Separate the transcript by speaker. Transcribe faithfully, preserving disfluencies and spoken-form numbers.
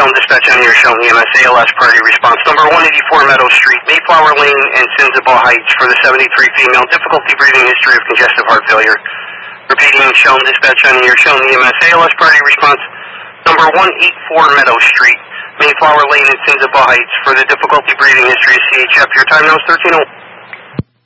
Speaker 1: Shelton Dispatch on here, Shelton E M S, A L S priority response. Number one eighty-four Meadow Street, Mayflower Lane, and Cinzabal Heights for the seventy-three female, difficulty breathing, history of congestive heart failure. Repeating, Shelton Dispatch on here, Shelton E M S, A L S priority response. Number one eighty-four Meadow Street, Mayflower Lane, and Cinzabal Heights for the difficulty breathing, history of C H F. Your time now is thirteen oh one.